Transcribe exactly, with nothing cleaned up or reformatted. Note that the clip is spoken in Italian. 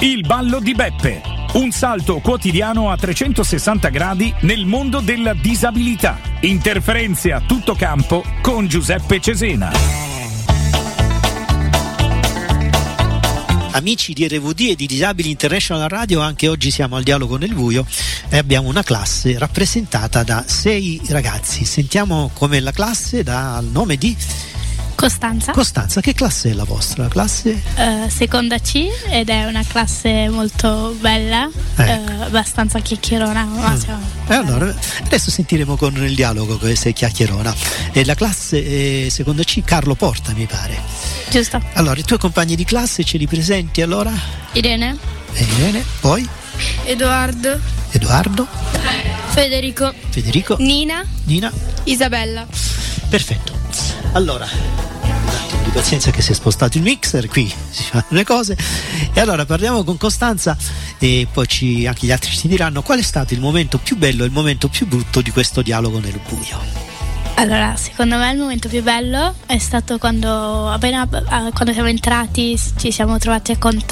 Il ballo di Beppe. Un salto quotidiano a trecentosessanta gradi nel mondo della disabilità. Interferenze a tutto campo con Giuseppe Cesena. Amici di R V D e di Disabili International Radio, anche oggi siamo al Dialogo nel Buio e abbiamo una classe rappresentata da sei ragazzi. Sentiamo com'è la classe dal nome di Costanza. Costanza, che classe è la vostra? Classe? Uh, seconda C, ed è una classe molto bella, Ecco. uh, abbastanza chiacchierona. Ma Mm. siamo- E allora, adesso sentiremo con il dialogo questa chiacchierona. E la classe eh, seconda C, Carlo Porta, mi pare. Giusto. Allora, i tuoi compagni di classe ce li presenti allora? Irene, Bene, poi Edoardo, Edoardo, Federico, Federico, Nina, Nina. Isabella. Perfetto. Allora, un attimo di pazienza che si è spostato il mixer, qui si fanno le cose. E allora parliamo con Costanza e poi ci, anche gli altri ci diranno qual è stato il momento più bello e il momento più brutto di questo dialogo nel buio. Allora, secondo me il momento più bello è stato quando appena eh, quando siamo entrati ci siamo trovati a contatto